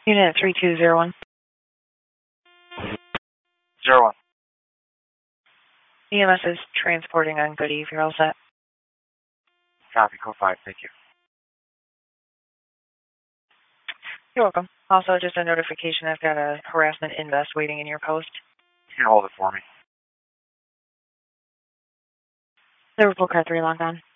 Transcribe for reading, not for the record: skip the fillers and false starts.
Unit 3201. 01. EMS is transporting on Good Eve. You're all set. Copy, code 5, thank you. You're welcome. Also, just a notification, I've got a harassment invest waiting in your post. You can hold it for me. Liverpool Car 3 long gone.